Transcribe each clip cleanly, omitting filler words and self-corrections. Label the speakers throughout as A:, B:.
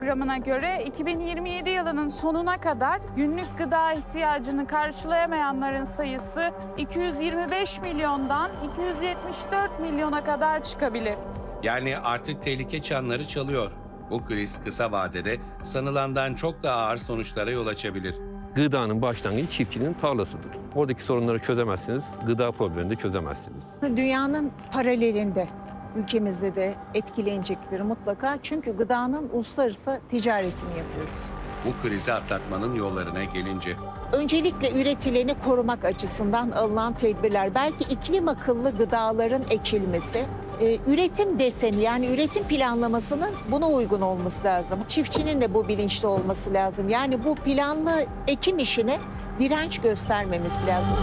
A: Programına göre 2027 yılının sonuna kadar günlük gıda ihtiyacını karşılayamayanların sayısı 225 milyondan 274 milyona kadar çıkabilir.
B: Yani artık tehlike çanları çalıyor. Bu kriz kısa vadede sanılandan çok daha ağır sonuçlara yol açabilir.
C: Gıdanın başlangıcı çiftçinin tarlasıdır. Oradaki sorunları çözemezsiniz, gıda problemini de çözemezsiniz.
D: Dünyanın paralelinde ülkemizde de etkilenecektir mutlaka. Çünkü gıdanın uluslararası ticaretini yapıyoruz.
B: Bu krizi atlatmanın yollarına gelince
D: Öncelikle üretileni korumak açısından alınan tedbirler, belki iklim akıllı gıdaların ekilmesi, üretim deseni yani üretim planlamasının buna uygun olması lazım. Çiftçinin de bu bilinçli olması lazım. Yani bu planlı ekim işine direnç göstermemesi lazım.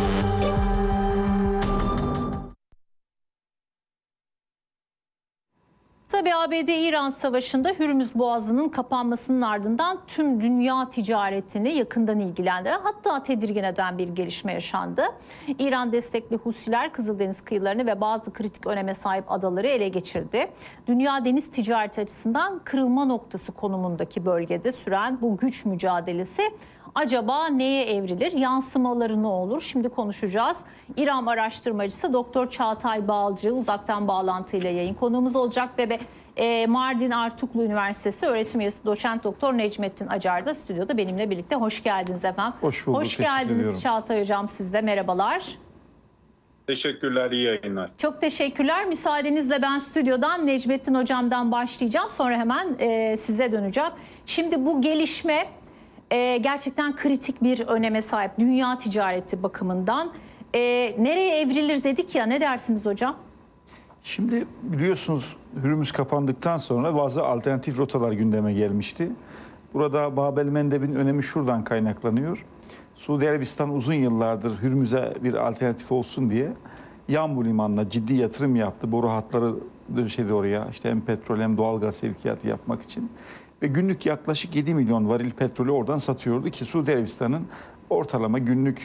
E: Tabii ABD-İran savaşında Hürmüz Boğazı'nın kapanmasının ardından tüm dünya ticaretini yakından ilgilendiren, hatta tedirgin eden bir gelişme yaşandı. İran destekli Husiler Kızıldeniz kıyılarını ve bazı kritik öneme sahip adaları ele geçirdi. Dünya deniz ticareti açısından kırılma noktası konumundaki bölgede süren bu güç mücadelesi acaba neye evrilir? Yansımaları ne olur? Şimdi konuşacağız. İran araştırmacısı Doktor Çağatay Balcı uzaktan bağlantıyla yayın konuğumuz olacak ve Mardin Artuklu Üniversitesi öğretim üyesi Doçent Doktor Necmettin Acar da stüdyoda benimle birlikte. Hoş geldiniz efendim.
F: Hoş bulduk.
E: Hoş geldiniz Çağatay Hocam, siz de merhabalar.
F: Teşekkürler, iyi yayınlar.
E: Çok teşekkürler. Müsaadenizle ben stüdyodan Necmettin Hocam'dan başlayacağım. Sonra hemen size döneceğim. Şimdi bu gelişme gerçekten kritik bir öneme sahip dünya ticareti bakımından. Nereye evrilir dedik ya, ne dersiniz hocam?
F: Şimdi biliyorsunuz Hürmüz kapandıktan sonra bazı alternatif rotalar gündeme gelmişti. Burada Bab-el-Mendeb'in önemi şuradan kaynaklanıyor. Suudi Arabistan uzun yıllardır Hürmüz'e bir alternatif olsun diye Yanbu Limanı'na ciddi yatırım yaptı. Boru hatları döşedi oraya, işte hem petrol hem doğalgaz sevkiyatı yapmak için. Ve günlük yaklaşık 7 milyon varil petrolü oradan satıyordu ki Suudi Arabistan'ın ortalama günlük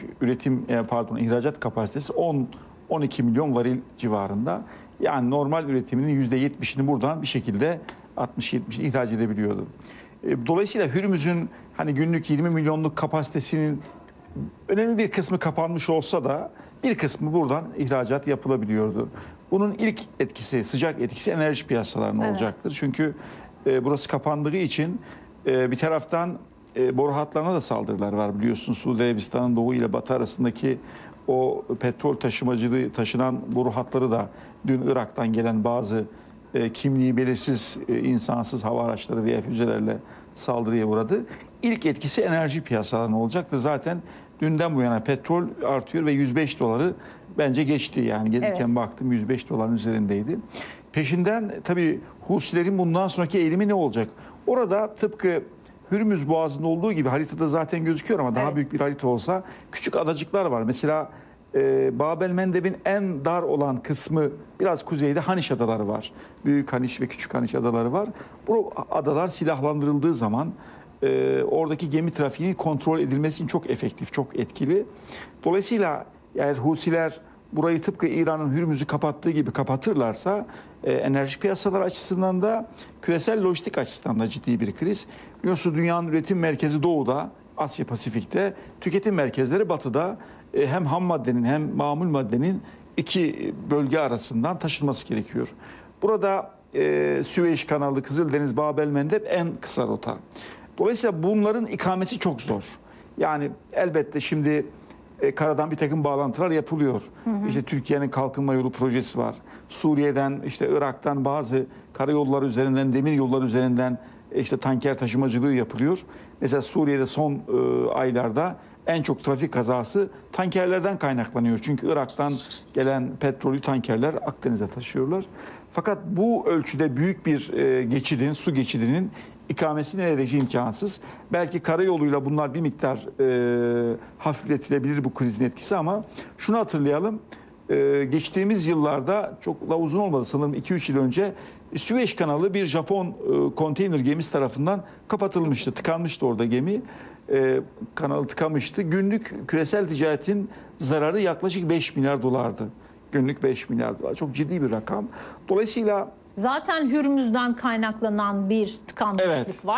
F: ihracat kapasitesi 10-12 milyon varil civarında. Yani normal üretiminin %70'ini buradan bir şekilde 60-70'ini ihraç edebiliyordu. Dolayısıyla Hürmüz'ün hani günlük 20 milyonluk kapasitesinin önemli bir kısmı kapanmış olsa da bir kısmı buradan ihracat yapılabiliyordu. Bunun ilk etkisi, sıcak etkisi enerji piyasalarına olacaktır. Çünkü burası kapandığı için bir taraftan boru hatlarına da saldırılar var biliyorsunuz. Suudi Arabistan'ın doğu ile batı arasındaki o petrol taşımacılığı taşınan boru hatları da dün Irak'tan gelen bazı kimliği belirsiz insansız hava araçları veya füzelerle saldırıya uğradı. İlk etkisi enerji piyasalarına olacaktır. Zaten dünden bu yana petrol artıyor ve 105 doları bence geçti. Yani gelirken baktım 105 doların üzerindeydi. Peşinden tabii Husilerin bundan sonraki eğilimi ne olacak? Orada tıpkı Hürmüz Boğazı'nda olduğu gibi haritada zaten gözüküyor ama daha büyük bir harita olsa küçük adacıklar var. Mesela Bab-el-Mendeb'in en dar olan kısmı biraz kuzeyde Haniş Adaları var. Büyük Haniş ve Küçük Haniş Adaları var. Bu adalar silahlandırıldığı zaman oradaki gemi trafiğinin kontrol edilmesi için çok efektif, çok etkili. Dolayısıyla eğer Husiler burayı tıpkı İran'ın Hürmüz'ü kapattığı gibi kapatırlarsa enerji piyasaları açısından da küresel lojistik açısından da ciddi bir kriz. Biliyorsunuz dünyanın üretim merkezi doğuda, Asya Pasifik'te, tüketim merkezleri batıda. Hem ham maddenin hem mamul maddenin iki bölge arasından taşınması gerekiyor. Burada Süveyş kanalı, Kızıldeniz, Bab-el-Mendeb en kısa rota. Dolayısıyla bunların ikamesi çok zor. Yani elbette şimdi karadan bir takım bağlantılar yapılıyor. İşte Türkiye'nin kalkınma yolu projesi var. Suriye'den, işte Irak'tan bazı karayolları üzerinden, demir yolları üzerinden işte tanker taşımacılığı yapılıyor. Mesela Suriye'de son aylarda en çok trafik kazası tankerlerden kaynaklanıyor. Çünkü Irak'tan gelen petrolü tankerler Akdeniz'e taşıyorlar. Fakat bu ölçüde büyük bir geçidin, su geçidinin ikamesi neredeyse imkansız. Belki karayoluyla bunlar bir miktar hafifletilebilir bu krizin etkisi ama şunu hatırlayalım. Geçtiğimiz yıllarda çok da uzun olmadı sanırım 2-3 yıl önce Süveyş kanalı bir Japon konteyner gemisi tarafından kapatılmıştı. Tıkanmıştı orada gemi. Kanalı tıkamıştı. Günlük küresel ticaretin zararı yaklaşık 5 milyar dolardı. Günlük 5 milyar dolar. Çok ciddi bir rakam. Dolayısıyla
E: Zaten Hürmüz'den kaynaklanan bir tıkanmışlık
F: Evet.
E: var.